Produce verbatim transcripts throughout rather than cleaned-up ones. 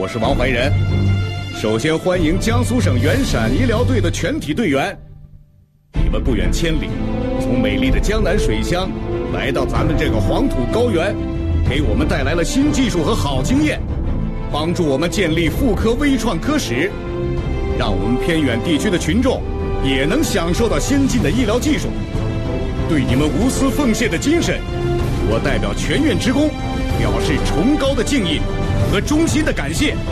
是王怀仁。首先欢迎江苏省原陕医疗队的全体队员，你们不远千里，从美丽的江南水乡来到咱们这个黄土高原，给我们带来了新技术和好经验，帮助我们建立妇科微创科室，让我们偏远地区的群众也能享受到先进的医疗技术。对你们无私奉献的精神，我代表全院职工表示崇高的敬意和衷心的感谢。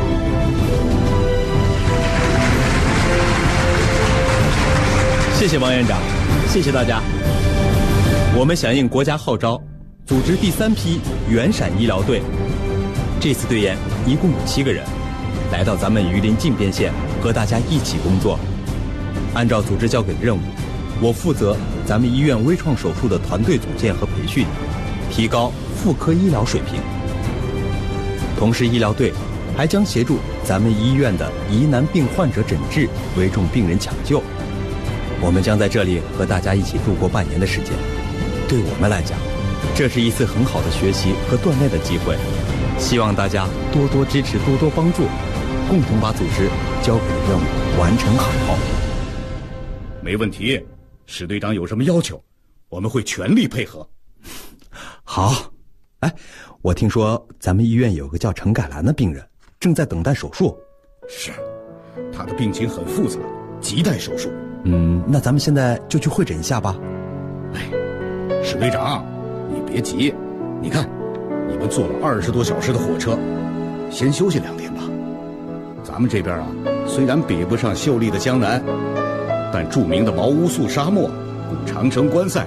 谢谢王院长，谢谢大家。我们响应国家号召，组织第三批原陕医疗队。这次队员一共有七个人，来到咱们榆林靖边县和大家一起工作。按照组织交给的任务，我负责咱们医院微创手术的团队组建和培训，提高妇科医疗水平。同时，医疗队还将协助咱们医院的疑难病患者诊治、危重病人抢救。我们将在这里和大家一起度过半年的时间，对我们来讲，这是一次很好的学习和锻炼的机会。希望大家多多支持，多多帮助，共同把组织交给的任务完成好。 没问题，史队长有什么要求，我们会全力配合。 好，哎，我听说咱们医院有个叫程改兰的病人正在等待手术。 是，他的病情很复杂，亟待手术。 嗯，那咱们现在就去会诊一下吧。 哎，史队长，你别急，你看，你们坐了二十多小时的火车，先休息两天吧。咱们这边啊，虽然比不上秀丽的江南，但著名的毛乌素沙漠、古长城关塞